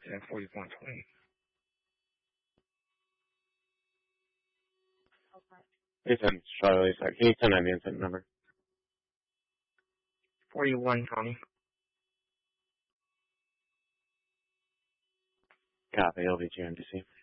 and 4120. Vincent, Charlie, sorry. Can you send that Vincent number? 4120. Copy, LVG MDC.